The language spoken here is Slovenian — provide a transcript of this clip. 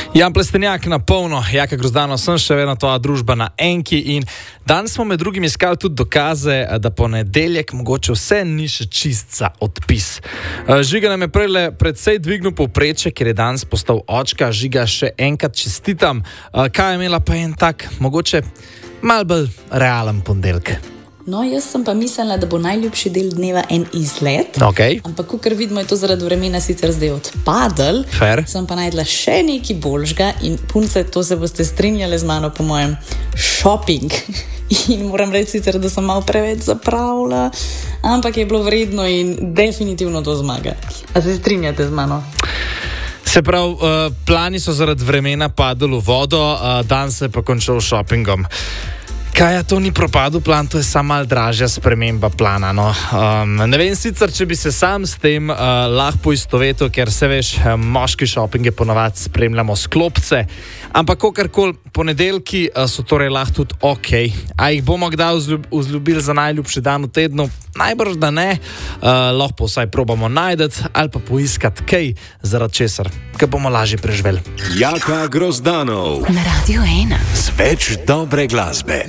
Jan Plestenjak na polno, Jaka Grozdano, sem še vedno tvoja družba na Enki in danes smo med drugim iskali tudi dokaze, da ponedeljek mogoče vse ni še čist za odpis. Žiga nam je prejle predvsej dvignil povprečje, ker je danes postal očka. Žiga, še enkrat čestitam. Kaj je imela pa en tak, mogoče mal bolj realen ponedeljek? No, jaz sem pa mislila, da bo najljubši del dneva en izlet. Okay. Ampak, kakor vidimo, je to zaradi vremena sicer zdaj odpadel. Fair. Sem pa najdla še nekaj boljšega in punce, to se boste strinjali z mano, po mojem, shopping. In moram reči sicer, da sem malo preveč zapravila, ampak je bilo vredno in definitivno to zmaga. A se strinjate z mano? Se pravi, plani so zaradi vremena padli v vodo, dan se je pa končal s shoppingom. Kaj je to, ni propadel plan, to je samo malo dražja sprememba plana. No. Ne vem sicer, če bi se sam s tem lahko poistovetil, ker se veš, moški shoppinge ponavadi spremljamo s klopce, ampak kakorkoli, ponedeljki so torej lahko tudi ok. A jih bomo kdaj vzljubili za najljubši dan v tednu? Najbrž da ne, lahko vsaj probamo najti ali pa poiskati kaj, zaradi česar, ki bomo lažje preživeli. Jaka Grozdanov na Radio 1 z več dobre glasbe.